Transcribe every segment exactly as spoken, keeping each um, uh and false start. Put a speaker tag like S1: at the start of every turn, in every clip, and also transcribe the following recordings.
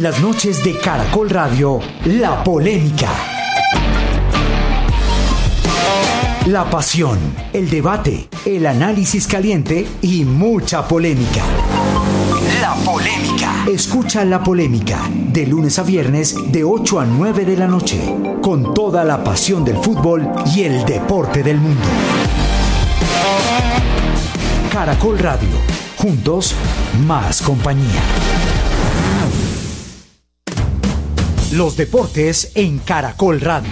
S1: las noches de Caracol Radio, La Polémica. La pasión, el debate, el análisis caliente y mucha polémica. La Polémica. Escucha La Polémica de lunes a viernes de ocho a nueve de la noche, con toda la pasión del fútbol y el deporte del mundo. Caracol Radio, juntos, más compañía. Los deportes en Caracol Radio.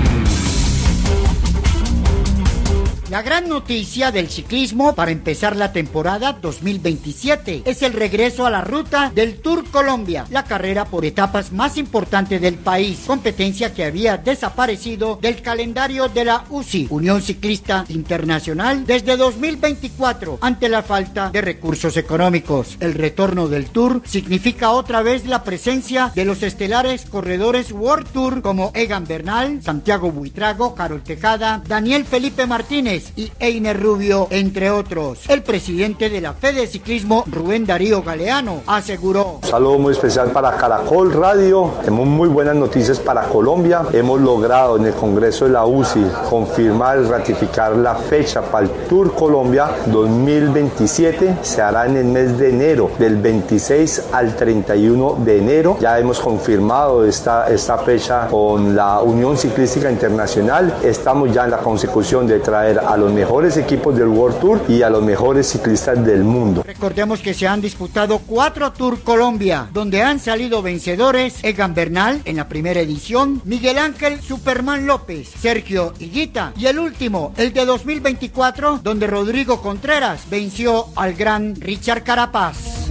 S2: La gran noticia del ciclismo para empezar la temporada dos mil veintisiete es el regreso a la ruta del Tour Colombia, la carrera por etapas más importante del país, competencia que había desaparecido del calendario de la U C I, Unión Ciclista Internacional, desde dos mil veinticuatro ante la falta de recursos económicos. El retorno del Tour significa otra vez la presencia de los estelares corredores World Tour como Egan Bernal, Santiago Buitrago, Carol Tejada, Daniel Felipe Martínez y Einer Rubio, entre otros. El presidente de la Fede Ciclismo, Rubén Darío Galeano, aseguró:
S3: un saludo muy especial para Caracol Radio. Tenemos muy buenas noticias para Colombia. Hemos logrado en el Congreso de la U C I confirmar y ratificar la fecha para el Tour Colombia dos mil veintisiete. Se hará en el mes de enero, del veintiséis al treinta y uno de enero. Ya hemos confirmado esta, esta fecha con la Unión Ciclística Internacional. Estamos ya en la consecución de traer a los mejores equipos del World Tour y a los mejores ciclistas del mundo.
S2: Recordemos que se han disputado cuatro Tour Colombia, donde han salido vencedores Egan Bernal en la primera edición, Miguel Ángel Superman López, Sergio Higuita y el último, el de dos mil veinticuatro, donde Rodrigo Contreras venció al gran Richard Carapaz.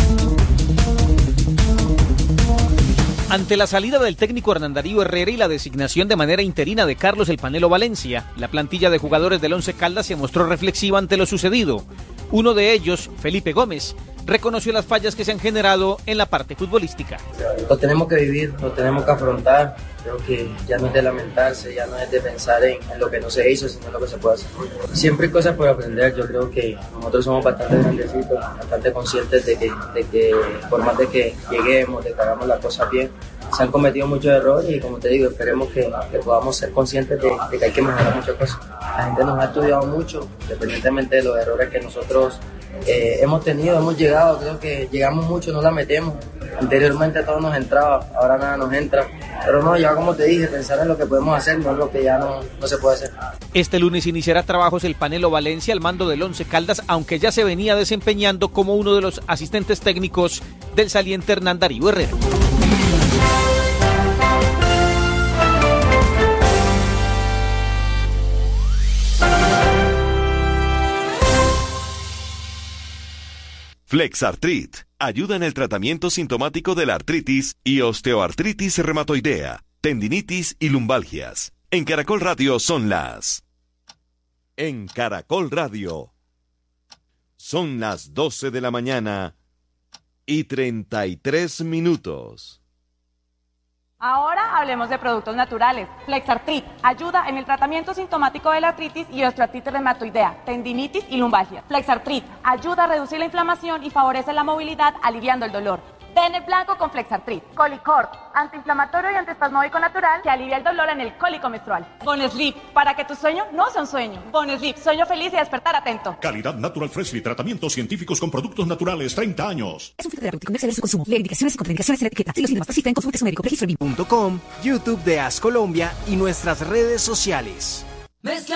S4: Ante la salida del técnico Hernán Darío Herrera y la designación de manera interina de Carlos El Panelo Valencia, la plantilla de jugadores del Once Caldas se mostró reflexiva ante lo sucedido. Uno de ellos, Felipe Gómez, reconoció las fallas que se han generado en la parte futbolística.
S5: Lo tenemos que vivir, lo tenemos que afrontar. Creo que ya no es de lamentarse, ya no es de pensar en, en lo que no se hizo, sino en lo que se puede hacer. Siempre hay cosas por aprender. Yo creo que nosotros somos bastante grandecitos, bastante conscientes de que, de que por más de que lleguemos, de que hagamos las cosas bien, se han cometido muchos errores y, como te digo, esperemos que, que podamos ser conscientes de, de que hay que mejorar muchas cosas. La gente nos ha estudiado mucho, independientemente de los errores que nosotros eh, hemos tenido, hemos llegado, creo que llegamos mucho, no la metemos. Anteriormente todo nos entraba, ahora nada nos entra. Pero no, ya como te dije, pensar en lo que podemos hacer, no es lo que ya no, no se puede hacer.
S4: Este lunes iniciará trabajos el Panelo Valencia al mando del Once Caldas, aunque ya se venía desempeñando como uno de los asistentes técnicos del saliente Hernán Darío Herrera.
S6: Flexartrit ayuda en el tratamiento sintomático de la artritis y osteoartritis reumatoidea, tendinitis y lumbalgias. En Caracol Radio son las... En Caracol Radio son las doce de la mañana y treinta y tres minutos.
S7: Ahora hablemos de productos naturales. Flexartrit ayuda en el tratamiento sintomático de la artritis y osteoartritis reumatoidea, tendinitis y lumbalgia. Flexartrit ayuda a reducir la inflamación y favorece la movilidad, aliviando el dolor. Den el blanco con Flexartrit. Colicort, antiinflamatorio y antiespasmódico natural que alivia el dolor en el cólico menstrual. Bonesleep, para que tu sueño no sea un sueño. Bonesleep, sueño feliz y despertar atento.
S8: Calidad Natural Freshly, tratamientos científicos con productos naturales, treinta años.
S9: Es un filtro terapéutico, no exceder su consumo. Lee indicaciones y contraindicaciones en la etiqueta. Si los síntomas persisten, consulte a su médico. Registro
S10: punto com, YouTube de As Colombia y nuestras redes sociales. Mezcla